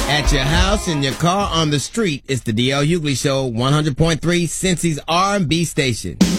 At your house, in your car, on the street, it's the D.L. Hughley Show, 100.3 Cincy's R&B station.